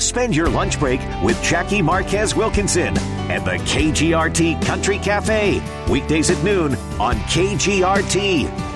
Spend your lunch break with Jackie Marquez Wilkinson at the KGRT Country Cafe. Weekdays at noon on KGRT.